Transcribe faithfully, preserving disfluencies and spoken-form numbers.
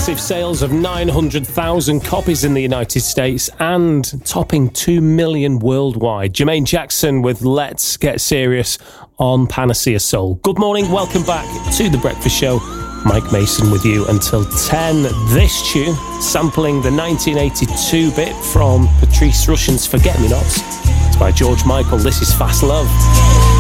massive sales of nine hundred thousand copies in the United States and topping two million worldwide. Jermaine Jackson with Let's Get Serious on Panacea Soul. Good morning, welcome back to The Breakfast Show. Mike Mason with you until ten. This tune, sampling the nineteen eighty-two bit from Patrice Rushen's Forget Me Nots. It's by George Michael. This is Fast Love.